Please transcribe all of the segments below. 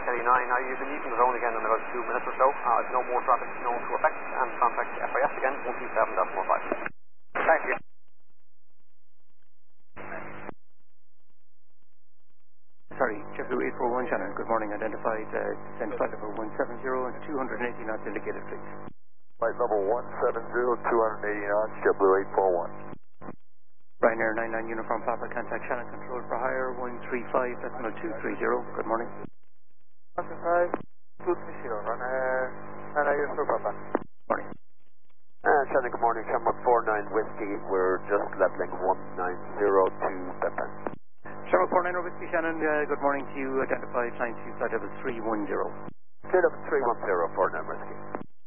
Kelly 9. Now you'll be leaving the zone again in about 2 minutes or so. I've no more traffic known to affect, and contact FIS again, 127.5. Thank you. Sorry, JetBlue 841 Shannon, good morning. Identified descent flight level 170 and 280 knots indicated, please. Flight level 170, 280 knots, JetBlue 841. Ryanair 99 Uniform Papa, contact Shannon Control for hire 135.230. Good morning. 135, 230, Ryanair 99 Uniform Papa. Morning. Shannon, good morning. Shamrock 49 Whiskey. We're just leveling 190 to Pepin. Shamrock 49 Whiskey, Shannon, good morning to you. Identified flying to flight level 310. Flight level 310, 49 Whiskey.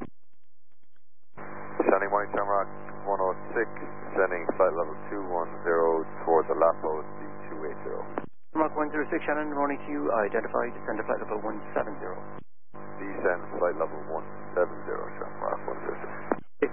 Shannon, morning, Shamrock 106, sending flight level 210 towards Alapo, C280. Shamrock 106, Shannon, morning to you. Identified descend to flight level 170. Descend flight level 170, Shamrock 106.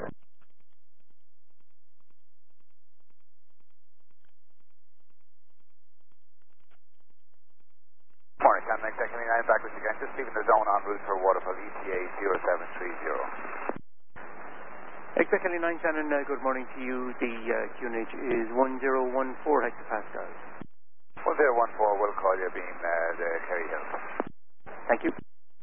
Morning, Shannon, Kelly 9 back with you again. Just leaving the zone en route for Waterfall ETA 0730. Kelly 9 Shannon, good morning to you. The QNH is 1014 hectopascals. 1014 will call you being the Kerry Hill. Thank you.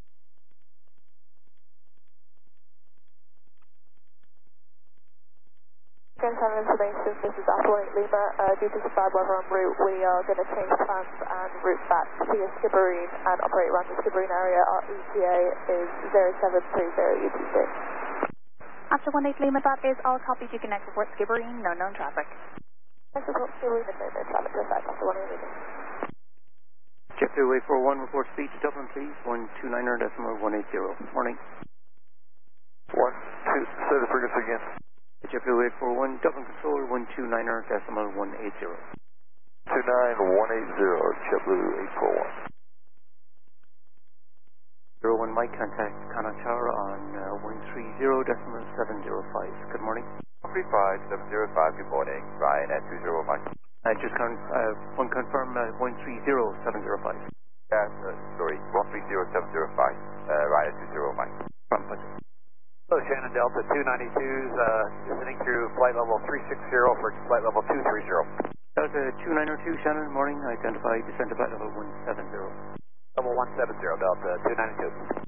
Information, this is Apple 8 Lima. Due to some bad weather en route, we are going to change plans and route back via Skibbereen and operate around the Skibbereen area. Our ETA is 0730 UTC. After 18 Lima, that is all copies. You can now report Skibbereen, no known traffic. Let's report Skibbereen and no traffic to effect after 18 Lima. JetBlue 841, report speed to Dublin, please. 129.180. Morning. Say the frequency again. JetBlue 841, Dublin Control 129.180. 29180, JetBlue 841. 01 Mike, contact Connaught Tower on 130.705. Good morning. 35705, good morning. Ryan at 205. One confirm 130.705. Yeah, sorry, 130705, Ryan at 205. From budget. So Shannon Delta 292s, descending through flight level 360 for flight level 230. Delta 2902, Shannon, morning. Identified descent to flight level 170. Level 170, Delta 292.